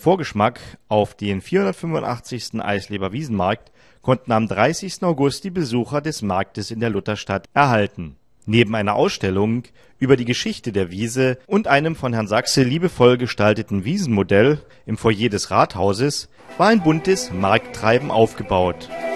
Vorgeschmack auf den 485. Eisleber Wiesenmarkt konnten am 30. August die Besucher des Marktes in der Lutherstadt erhalten. Neben einer Ausstellung über die Geschichte der Wiese und einem von Herrn Sachse liebevoll gestalteten Wiesenmodell im Foyer des Rathauses war ein buntes Markttreiben aufgebaut.